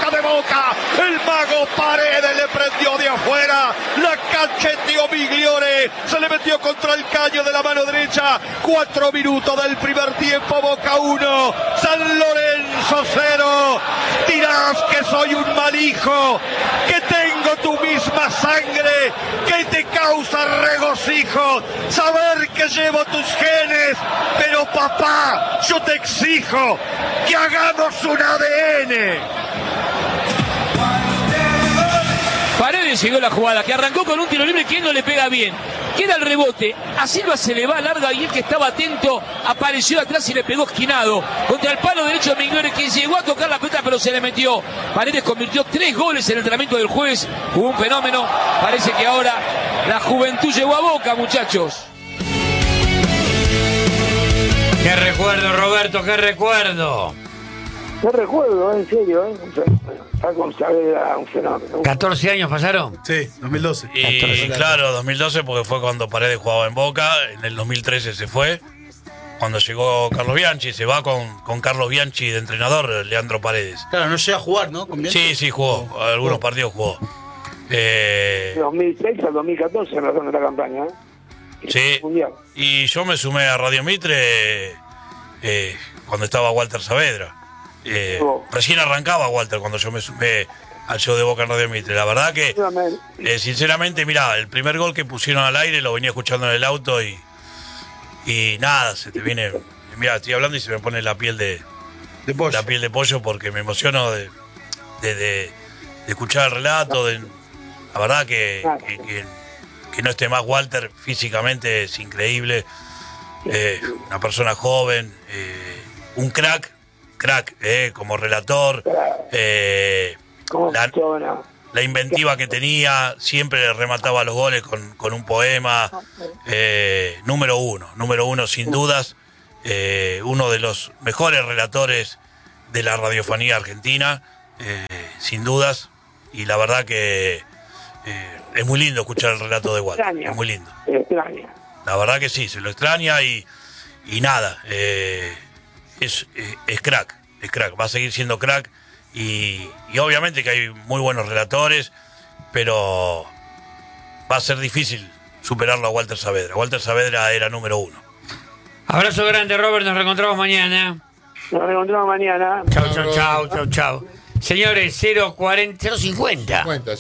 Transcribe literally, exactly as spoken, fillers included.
saca de Boca. El mago Paredes le prendió de afuera. La cacheteó Migliore. Se le metió contra el caño de la mano derecha. Cuatro minutos del primer tiempo. Boca uno. San Lorenzo cero. Dirás que soy un mal hijo. Que tengo tu misma sangre. Que te causa regocijo. Saber que llevo tus genes. Pero papá, yo te exijo que hagamos un A D N. Paredes llegó la jugada, que arrancó con un tiro libre que no le pega bien. Queda el rebote, a Silva se le va larga y el que estaba atento apareció atrás y le pegó esquinado. Contra el palo derecho de Migliore, que llegó a tocar la pelota pero se le metió. Paredes convirtió tres goles en el entrenamiento del jueves. Hubo un fenómeno. Parece que ahora la juventud llegó a Boca, muchachos. Qué recuerdo, Roberto, qué recuerdo. Qué recuerdo, en serio, ¿eh? Está con Saavedra un fenómeno. ¿catorce años pasaron? Sí, dos mil doce. Y claro, dos mil doce porque fue cuando Paredes jugaba en Boca, en el dos mil trece se fue, cuando llegó Carlos Bianchi, se va con, con Carlos Bianchi de entrenador, Leandro Paredes. Claro, no llega a jugar, ¿no? ¿Con sí, sí, jugó, algunos partidos jugó. Eh, De dos mil seis al dos mil catorce en razón de la campaña, ¿eh? Sí, Mundial. y yo me sumé a Radio Mitre eh, cuando estaba Walter Saavedra. Eh, Oh. Recién arrancaba Walter cuando yo me sumé al show de Boca en Radio Mitre. La verdad que, eh, sinceramente, mirá, el primer gol que pusieron al aire lo venía escuchando en el auto y, y nada, se te viene. Mirá, estoy hablando y se me pone la piel de, De pollo. la piel de pollo porque me emociono de, de, de, de escuchar el relato. De, la verdad que, que, que, que no esté más Walter físicamente es increíble. Eh, una persona joven, eh, un crack. crack, eh, como relator, eh, la, la inventiva que tenía, siempre remataba los goles con, con un poema, eh, número uno, número uno sin dudas, eh, uno de los mejores relatores de la radiofonía argentina, eh, sin dudas, y la verdad que eh, es muy lindo escuchar el relato de Walter, es muy lindo. La verdad que sí, se lo extraña y, y nada, eh, Es, es, es crack, es crack, va a seguir siendo crack y, y obviamente que hay muy buenos relatores, pero va a ser difícil superarlo a Walter Saavedra. Walter Saavedra era número uno. Abrazo grande, Robert, nos reencontramos mañana. Nos reencontramos mañana. Chau, chau, chau, chau, chau. Señores, cero cuarenta, cero cincuenta.